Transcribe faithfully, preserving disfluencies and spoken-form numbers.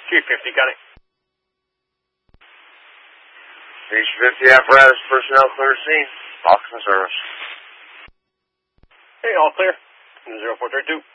three fifty, got it. H fifty apparatus personnel clear scene. Oxygen service. Hey, all clear. zero four three two.